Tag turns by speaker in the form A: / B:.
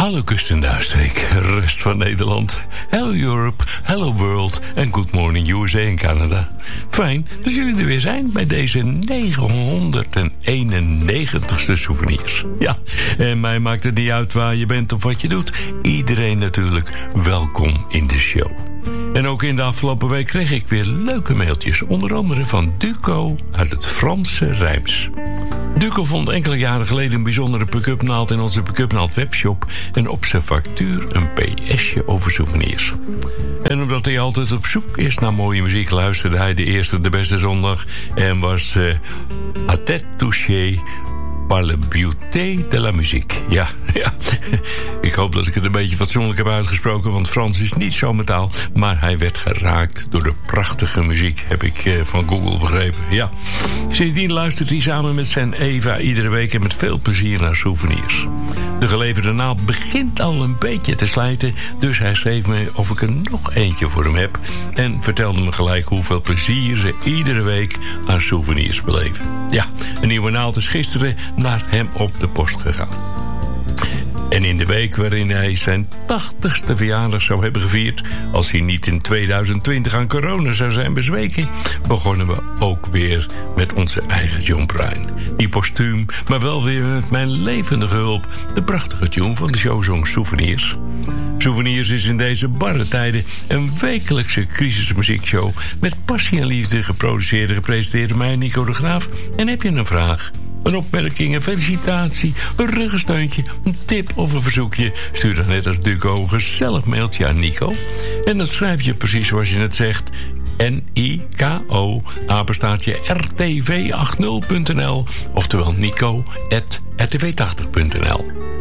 A: Hallo kust- en duinstreek, rest van Nederland. Hello Europe, hello world en good morning USA en Canada. Fijn dat jullie er weer zijn bij deze 991ste souvenirs. Ja, en mij maakt het niet uit waar je bent of wat je doet. Iedereen natuurlijk welkom in de show. En ook in de afgelopen week kreeg ik weer leuke mailtjes. Onder andere van Duco uit het Franse Reims. Duco vond enkele jaren geleden een bijzondere pick-up naald in onze pick-up naald webshop. En op zijn factuur een ps'je over souvenirs. En omdat hij altijd op zoek is naar mooie muziek, luisterde hij de eerste de beste zondag. En was à tête touchée par la beauté de la musique. Ja. Ik hoop dat ik het een beetje fatsoenlijk heb uitgesproken, want Frans is niet zo mijn taal. Maar hij werd geraakt door de prachtige muziek, heb ik van Google begrepen. Ja. Sindsdien luistert hij samen met zijn Eva iedere week en met veel plezier naar souvenirs. De geleverde naald begint al een beetje te slijten, dus hij schreef me of ik er nog eentje voor hem heb. En vertelde me gelijk hoeveel plezier ze iedere week aan souvenirs beleven. Ja, een nieuwe naald is gisteren naar hem op de post gegaan. En in de week waarin hij zijn 80ste verjaardag zou hebben gevierd, als hij niet in 2020 aan corona zou zijn bezweken, begonnen we ook weer met onze eigen John Prine. Die postuum, maar wel weer met mijn levendige hulp, de prachtige tune van de show zong Souvenirs. Souvenirs is in deze barre tijden een wekelijkse crisismuziekshow met passie en liefde geproduceerd en gepresenteerd door mij, Nico de Graaf. En heb je een vraag, een opmerking, een felicitatie, een ruggensteuntje, een tip of een verzoekje, stuur dan net als Duco een gezellig mailtje aan Nico. En dat schrijf je precies zoals je het zegt. NIKO, apenstaartje rtv80.nl, oftewel Nico@rtv80.nl.